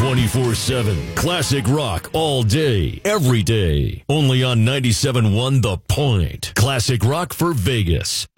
24/7. Classic rock all day, every day. Only on 97.1 The Point. Classic rock for Vegas.